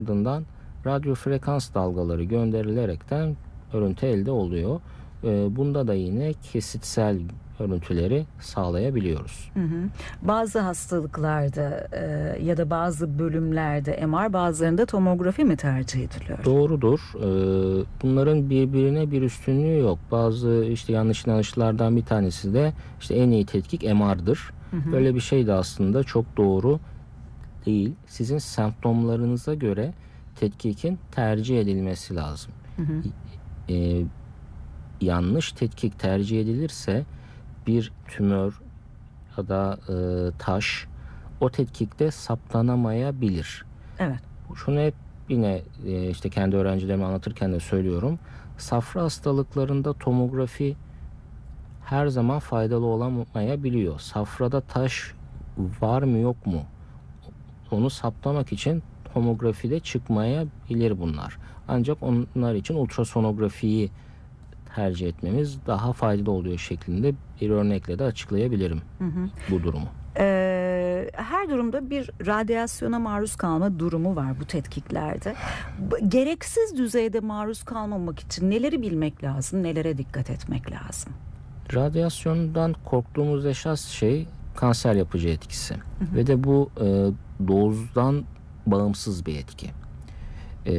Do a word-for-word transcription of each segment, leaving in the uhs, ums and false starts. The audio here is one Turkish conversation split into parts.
ardından radyo frekans dalgaları gönderilerekten görüntü elde oluyor. E, bunda da yine kesitsel görüntüleri sağlayabiliyoruz. Hı hı. Bazı hastalıklarda e, ya da bazı bölümlerde M R, bazılarında tomografi mi tercih ediliyor? Doğrudur. Ee, bunların birbirine bir üstünlüğü yok. Bazı işte yanlış inanışlardan bir tanesi de işte en iyi tetkik M R'dır. Hı hı. Böyle bir şey de aslında çok doğru değil. Sizin semptomlarınıza göre tetkikin tercih edilmesi lazım. Hı hı. Ee, yanlış tetkik tercih edilirse bir tümör ya da e, taş o tetkikte saptanamayabilir. Evet. Şunu hep yine e, işte kendi öğrencilerime anlatırken de söylüyorum. Safra hastalıklarında tomografi her zaman faydalı olamayabiliyor. Safrada taş var mı yok mu? Onu saptamak için tomografide çıkmayabilir bunlar. Ancak onlar için ultrasonografiyi tercih etmemiz daha faydalı oluyor şeklinde bir örnekle de açıklayabilirim Hı hı. bu durumu. Ee, her durumda bir radyasyona maruz kalma durumu var bu tetkiklerde. B- Gereksiz düzeyde maruz kalmamak için neleri bilmek lazım, nelere dikkat etmek lazım? Radyasyondan korktuğumuz esas şey kanser yapıcı etkisi. Hı hı. Ve de bu e, dozdan bağımsız bir etki. E,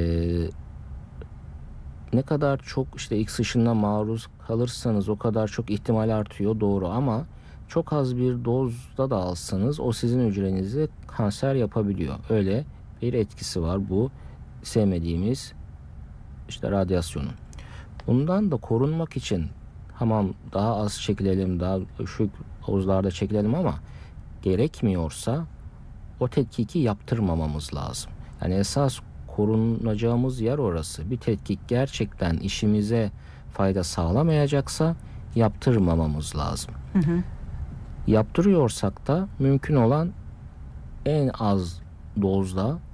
ne kadar çok işte X ışınına maruz kalırsanız o kadar çok ihtimal artıyor, doğru, ama çok az bir dozda da alsanız o sizin hücrenizi kanser yapabiliyor. Öyle bir etkisi var bu sevmediğimiz işte radyasyonun. Bundan da korunmak için tamam daha az çekilelim, daha düşük dozlarda çekilelim ama gerekmiyorsa o tetkiki yaptırmamamız lazım. Yani esas korunacağımız yer orası. Bir tetkik gerçekten işimize fayda sağlamayacaksa yaptırmamamız lazım. Hı hı. Yaptırıyorsak da mümkün olan en az dozda